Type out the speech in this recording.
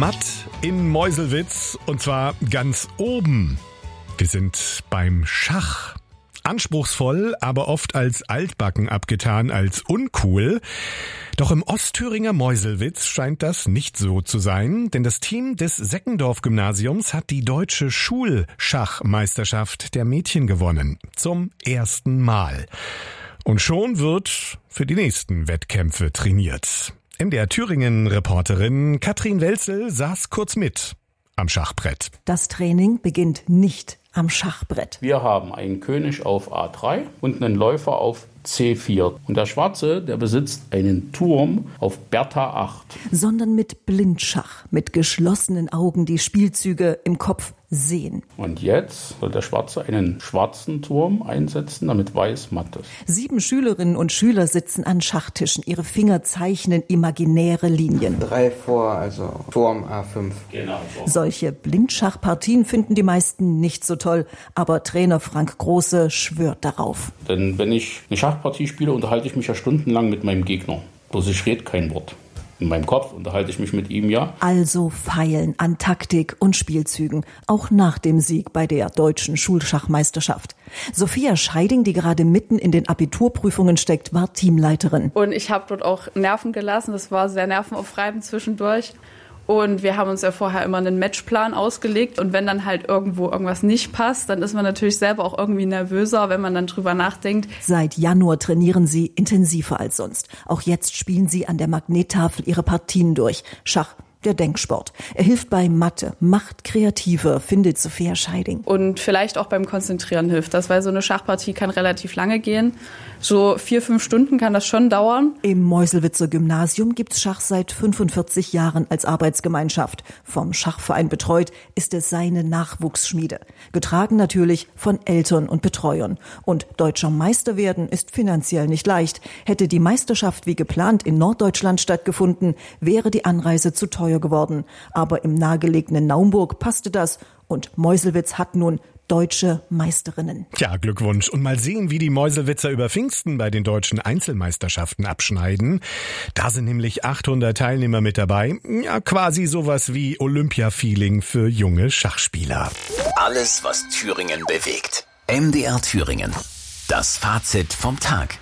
Matt in Meuselwitz und zwar ganz oben. Wir sind beim Schach. Anspruchsvoll, aber oft als altbacken abgetan, als uncool. Doch im Ostthüringer Meuselwitz scheint das nicht so zu sein, denn das Team des Seckendorf-Gymnasiums hat die deutsche Schulschachmeisterschaft der Mädchen gewonnen. Zum ersten Mal. Und schon wird für die nächsten Wettkämpfe trainiert. MDR Thüringen-Reporterin Katrin Welzel saß kurz mit am Schachbrett. Das Training beginnt nicht am Schachbrett. Wir haben einen König auf A3 und einen Läufer auf C4. Und der Schwarze, der besitzt einen Turm auf Bertha 8. Sondern mit Blindschach, mit geschlossenen Augen die Spielzüge im Kopf sehen. Und jetzt soll der Schwarze einen schwarzen Turm einsetzen, damit Weiß matt ist. 7 Schülerinnen und Schüler sitzen an Schachtischen. Ihre Finger zeichnen imaginäre Linien. 3 vor, also Turm A5. Genau. Solche Blindschachpartien finden die meisten nicht so toll. Aber Trainer Frank Große schwört darauf. Denn wenn ich eine Schachpartie spiele, unterhalte ich mich ja stundenlang mit meinem Gegner. Bloß ich rede kein Wort. In meinem Kopf unterhalte ich mich mit ihm, ja. Also feilen an Taktik und Spielzügen, auch nach dem Sieg bei der deutschen Schulschachmeisterschaft. Sophia Scheiding, die gerade mitten in den Abiturprüfungen steckt, war Teamleiterin. Und ich habe dort auch Nerven gelassen, das war sehr nervenaufreibend zwischendurch. Und wir haben uns ja vorher immer einen Matchplan ausgelegt. Und wenn dann halt irgendwo irgendwas nicht passt, dann ist man natürlich selber auch irgendwie nervöser, wenn man dann drüber nachdenkt. Seit Januar trainieren sie intensiver als sonst. Auch jetzt spielen sie an der Magnettafel ihre Partien durch. Schach, der Denksport. Er hilft bei Mathe, macht kreativer, findet Sophia Scheiding. Und vielleicht auch beim Konzentrieren hilft das, weil so eine Schachpartie kann relativ lange gehen. So 4-5 Stunden kann das schon dauern. Im Meuselwitzer Gymnasium gibt's Schach seit 45 Jahren als Arbeitsgemeinschaft. Vom Schachverein betreut ist es seine Nachwuchsschmiede. Getragen natürlich von Eltern und Betreuern. Und deutscher Meister werden ist finanziell nicht leicht. Hätte die Meisterschaft wie geplant in Norddeutschland stattgefunden, wäre die Anreise zu teuer geworden. Aber im nahegelegenen Naumburg passte das und Meuselwitz hat nun deutsche Meisterinnen. Ja, Glückwunsch. Und mal sehen, wie die Meuselwitzer über Pfingsten bei den deutschen Einzelmeisterschaften abschneiden. Da sind nämlich 800 Teilnehmer mit dabei. Ja, quasi sowas wie Olympia-Feeling für junge Schachspieler. Alles, was Thüringen bewegt. MDR Thüringen. Das Fazit vom Tag.